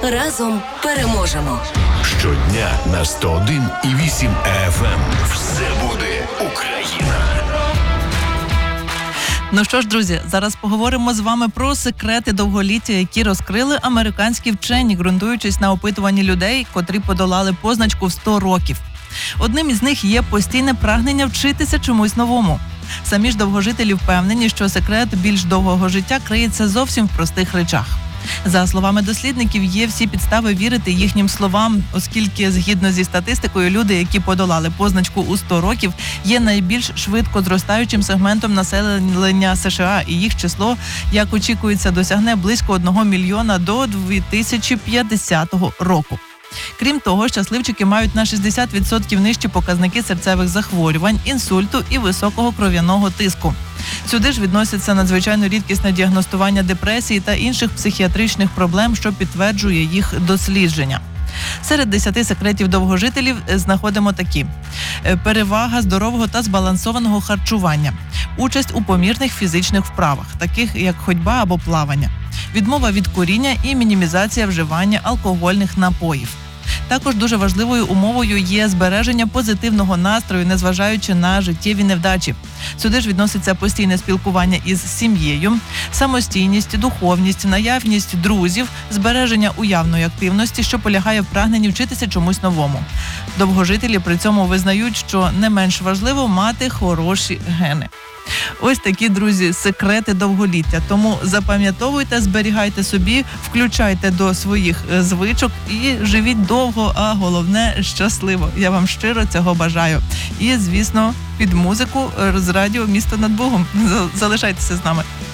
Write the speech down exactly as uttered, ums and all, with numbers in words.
Разом переможемо. Щодня на сто один і вісім еф ем. Все буде Україна. Ну що ж, друзі, зараз поговоримо з вами про секрети довголіття, які розкрили американські вчені, ґрунтуючись на опитуванні людей, котрі подолали позначку в сто років. Одним із них є постійне прагнення вчитися чомусь новому. Самі ж довгожителі впевнені, що секрет більш довгого життя криється зовсім в простих речах. За словами дослідників, є всі підстави вірити їхнім словам, оскільки, згідно зі статистикою, люди, які подолали позначку у сто років, є найбільш швидко зростаючим сегментом населення США, і їх число, як очікується, досягне близько одного мільйона до дві тисячі п'ятдесятого року. Крім того, щасливчики мають на шістдесят відсотків нижчі показники серцевих захворювань, інсульту і високого кров'яного тиску. Сюди ж відносяться надзвичайно рідкісне діагностування депресії та інших психіатричних проблем, що підтверджує їх дослідження. Серед десяти секретів довгожителів знаходимо такі: перевага здорового та збалансованого харчування, участь у помірних фізичних вправах, таких як ходьба або плавання, відмова від куріння і мінімізація вживання алкогольних напоїв. Також дуже важливою умовою є збереження позитивного настрою, незважаючи на життєві невдачі. Сюди ж відноситься постійне спілкування із сім'єю, самостійність, духовність, наявність друзів, збереження уявної активності, що полягає в прагненні вчитися чомусь новому. Довгожителі при цьому визнають, що не менш важливо мати хороші гени. Ось такі, друзі, секрети довголіття. Тому запам'ятовуйте, зберігайте собі, включайте до своїх звичок і живіть довго, а головне – щасливо. Я вам щиро цього бажаю. І, звісно, під музику з радіо «Місто над Богом». Залишайтеся з нами.